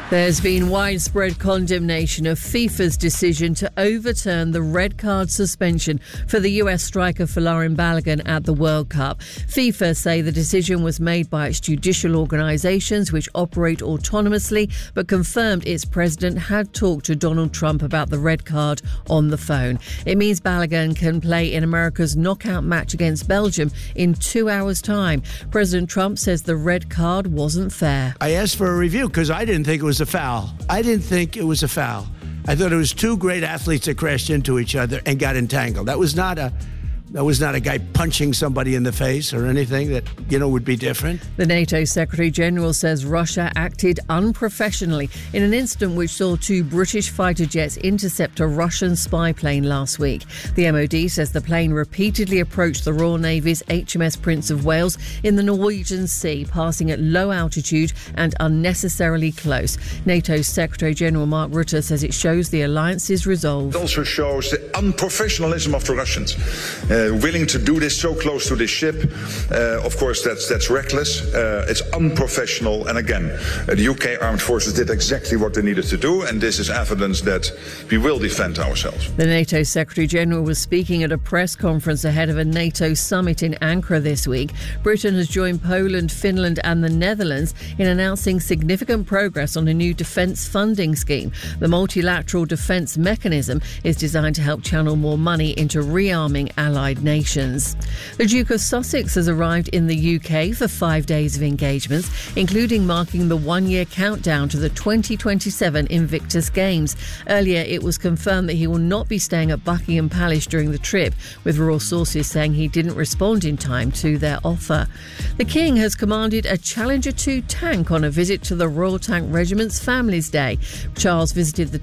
There's been widespread condemnation of FIFA's decision to overturn the red card suspension for the US striker Folarin Balogun at the World Cup. FIFA say the decision was made by its judicial organisations which operate autonomously, but confirmed its president had talked to Donald Trump about the red card on the phone. It means Balogun can play in America's knockout match against Belgium in 2 hours' time. President Trump says the red card wasn't fair. I asked for a review because I didn't think it was a foul. I thought it was two great athletes that crashed into each other and got entangled. That was not a guy punching somebody in the face or anything that, would be different. The NATO Secretary-General says Russia acted unprofessionally in an incident which saw 2 British fighter jets intercept a Russian spy plane last week. The MOD says the plane repeatedly approached the Royal Navy's HMS Prince of Wales in the Norwegian Sea, passing at low altitude and unnecessarily close. NATO Secretary-General Mark Rutte says it shows the alliance's resolve. It also shows the unprofessionalism of the Russians. Willing to do this so close to this ship, of course, that's reckless. It's unprofessional. And again, the UK Armed Forces did exactly what they needed to do. And this is evidence that we will defend ourselves. The NATO Secretary-General was speaking at a press conference ahead of a NATO summit in Ankara this week. Britain has joined Poland, Finland and the Netherlands in announcing significant progress on a new defence funding scheme. The multilateral defence mechanism is designed to help channel more money into rearming allied nations. The Duke of Sussex has arrived in the UK for 5 days of engagements, including marking the 1-year countdown to the 2027 Invictus Games. Earlier, it was confirmed that he will not be staying at Buckingham Palace during the trip, with royal sources saying he didn't respond in time to their offer. The King has commanded a Challenger 2 tank on a visit to the Royal Tank Regiment's Families Day. Charles visited the